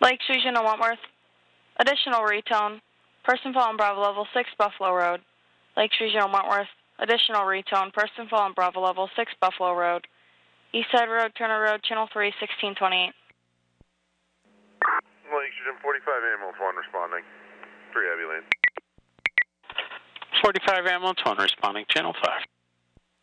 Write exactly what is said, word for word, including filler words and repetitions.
Lakes Regional Wentworth. Additional retone. Person fall on Bravo Level six, Buffalo Road. Lakes Regional Wentworth. Additional retone. Person fall on Bravo Level six, Buffalo Road. Eastside Road, Turner Road, Channel three, sixteen twenty-eight. Lakes Region forty-five, ambulance one responding. three heavy lane. forty-five ambulance one responding, Channel five.